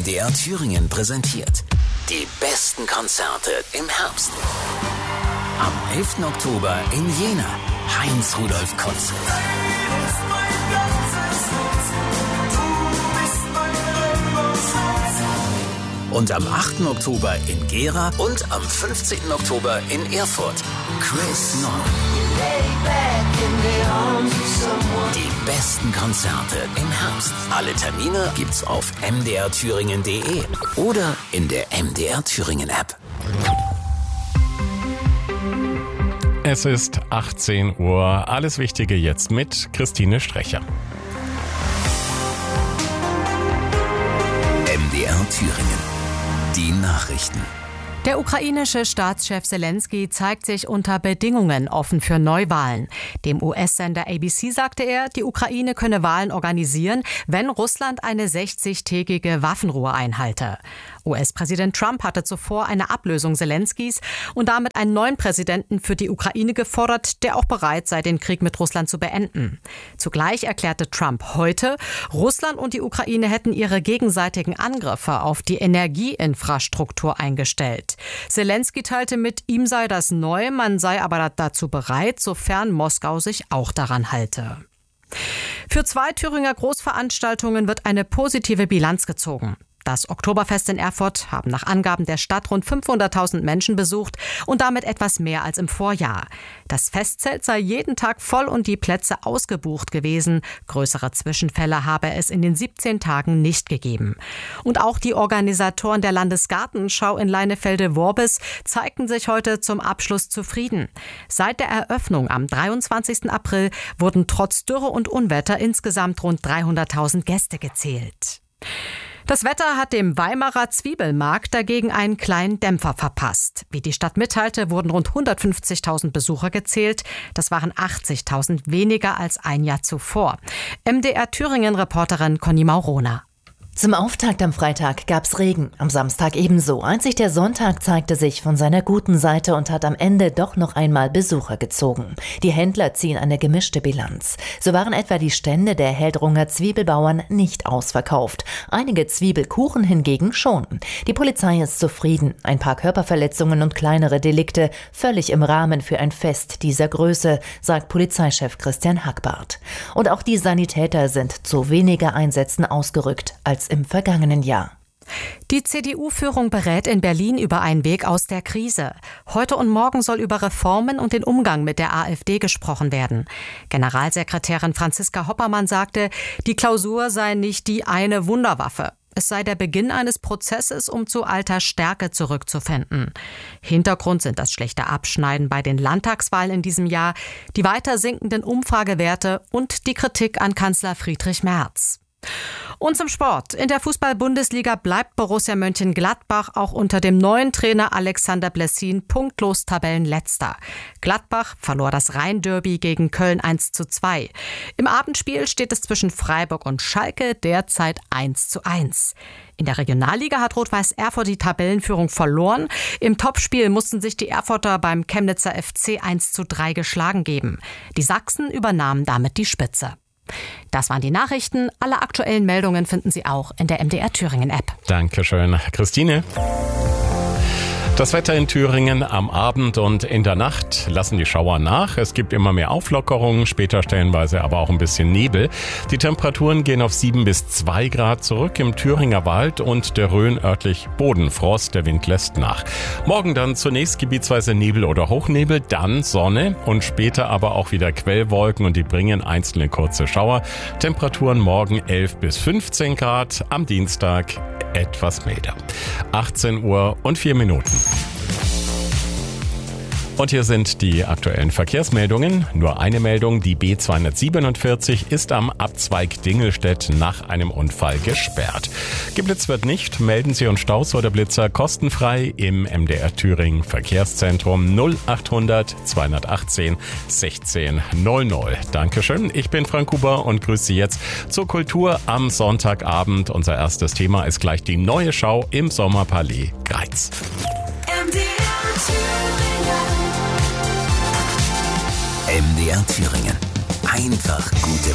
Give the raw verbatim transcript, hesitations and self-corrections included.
D R Thüringen präsentiert die besten Konzerte im Herbst. Am elften Oktober in Jena, Heinz-Rudolf Kunze. Und am achten Oktober in Gera und am fünfzehnten Oktober in Erfurt, Chris Nord. Die besten Konzerte im Herbst. Alle Termine gibt's auf m d r thüringen punkt d e oder in der M D R Thüringen App. Es ist achtzehn Uhr. Alles Wichtige jetzt mit Christine Strecher. M D R Thüringen. Die Nachrichten. Der ukrainische Staatschef Selenskyj zeigt sich unter Bedingungen offen für Neuwahlen. Dem U S-Sender A B C sagte er, die Ukraine könne Wahlen organisieren, wenn Russland eine sechzigtägige Waffenruhe einhalte. U S-Präsident Trump hatte zuvor eine Ablösung Selenskyjs und damit einen neuen Präsidenten für die Ukraine gefordert, der auch bereit sei, den Krieg mit Russland zu beenden. Zugleich erklärte Trump heute, Russland und die Ukraine hätten ihre gegenseitigen Angriffe auf die Energieinfrastruktur eingestellt. Selenskyj teilte mit, ihm sei das neu, man sei aber dazu bereit, sofern Moskau sich auch daran halte. Für zwei Thüringer Großveranstaltungen wird eine positive Bilanz gezogen. Das Oktoberfest in Erfurt haben nach Angaben der Stadt rund fünfhunderttausend Menschen besucht und damit etwas mehr als im Vorjahr. Das Festzelt sei jeden Tag voll und die Plätze ausgebucht gewesen. Größere Zwischenfälle habe es in den siebzehn Tagen nicht gegeben. Und auch die Organisatoren der Landesgartenschau in Leinefelde-Worbis zeigten sich heute zum Abschluss zufrieden. Seit der Eröffnung am dreiundzwanzigsten April wurden trotz Dürre und Unwetter insgesamt rund dreihunderttausend Gäste gezählt. Das Wetter hat dem Weimarer Zwiebelmarkt dagegen einen kleinen Dämpfer verpasst. Wie die Stadt mitteilte, wurden rund hundertfünfzigtausend Besucher gezählt. Das waren achtzigtausend weniger als ein Jahr zuvor. M D R Thüringen-Reporterin Conny Maurona. Zum Auftakt am Freitag gab's Regen, am Samstag ebenso. Einzig der Sonntag zeigte sich von seiner guten Seite und hat am Ende doch noch einmal Besucher gezogen. Die Händler ziehen eine gemischte Bilanz. So waren etwa die Stände der Heldrunger Zwiebelbauern nicht ausverkauft. Einige Zwiebelkuchen hingegen schon. Die Polizei ist zufrieden. Ein paar Körperverletzungen und kleinere Delikte völlig im Rahmen für ein Fest dieser Größe, sagt Polizeichef Christian Hackbarth. Und auch die Sanitäter sind zu weniger Einsätzen ausgerückt als im vergangenen Jahr. Die C D U-Führung berät in Berlin über einen Weg aus der Krise. Heute und morgen soll über Reformen und den Umgang mit der AfD gesprochen werden. Generalsekretärin Franziska Hoppermann sagte, die Klausur sei nicht die eine Wunderwaffe. Es sei der Beginn eines Prozesses, um zu alter Stärke zurückzufinden. Hintergrund sind das schlechte Abschneiden bei den Landtagswahlen in diesem Jahr, die weiter sinkenden Umfragewerte und die Kritik an Kanzler Friedrich Merz. Und zum Sport. In der Fußball-Bundesliga bleibt Borussia Mönchengladbach auch unter dem neuen Trainer Alexander Blessin punktlos Tabellenletzter. Gladbach verlor das Rhein-Derby gegen Köln eins zu zwei. Im Abendspiel steht es zwischen Freiburg und Schalke derzeit eins zu eins. In der Regionalliga hat Rot-Weiß Erfurt die Tabellenführung verloren. Im Topspiel mussten sich die Erfurter beim Chemnitzer F C eins zu drei geschlagen geben. Die Sachsen übernahmen damit die Spitze. Das waren die Nachrichten. Alle aktuellen Meldungen finden Sie auch in der M D R Thüringen App. Dankeschön, Christine. Das Wetter in Thüringen am Abend und in der Nacht lassen die Schauer nach. Es gibt immer mehr Auflockerungen, später stellenweise aber auch ein bisschen Nebel. Die Temperaturen gehen auf sieben bis zwei Grad zurück im Thüringer Wald und der Rhön örtlich Bodenfrost. Der Wind lässt nach. Morgen dann zunächst gebietsweise Nebel oder Hochnebel, dann Sonne und später aber auch wieder Quellwolken und die bringen einzelne kurze Schauer. Temperaturen morgen elf bis fünfzehn Grad, am Dienstag etwas milder. achtzehn Uhr und vier Minuten. Und hier sind die aktuellen Verkehrsmeldungen. Nur eine Meldung, die B zweihundertsiebenundvierzig ist am Abzweig Dingelstedt nach einem Unfall gesperrt. Geblitzt wird nicht, melden Sie uns Staus oder Blitzer kostenfrei im M D R Thüringen Verkehrszentrum null achthundert zweihundertachtzehn sechzehn null null. Dankeschön, ich bin Frank Huber und grüße Sie jetzt zur Kultur am Sonntagabend. Unser erstes Thema ist gleich die neue Schau im Sommerpalais Greiz. M D R Thüringen. M D R Thüringen. Einfach gute